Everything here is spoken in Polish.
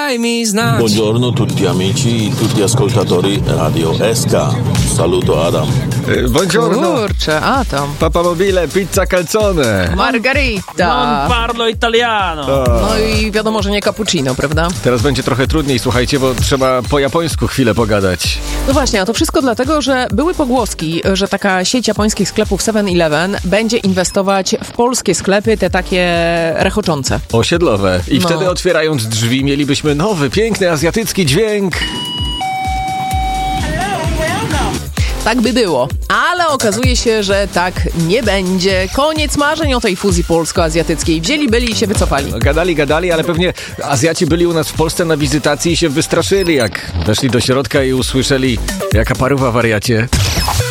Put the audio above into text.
daj mi znać. Buongiorno tutti amici e tutti ascoltatori Radio SK. Saluto Adam. Buongiorno. Kurczę, Adam. Papa Mobile, pizza calzone. Margarita. Non parlo italiano. No i wiadomo, że nie cappuccino, prawda? Teraz będzie trochę trudniej, słuchajcie, bo trzeba po japońsku chwilę pogadać. No właśnie, a to wszystko dlatego, że były pogłoski, że taka sieć japońskich sklepów 7-Eleven będzie inwestować w polskie sklepy, te takie rechoczące. Osiedlowe. I No. wtedy otwierając drzwi mielibyśmy nowy, piękny, azjatycki dźwięk. Tak by było, ale okazuje się, że tak nie będzie. Koniec marzeń o tej fuzji polsko-azjatyckiej. Wzięli, byli i się wycofali. No, gadali, ale pewnie Azjaci byli u nas w Polsce na wizytacji i się wystraszyli, jak weszli do środka i usłyszeli, jaka paruwa wariacie.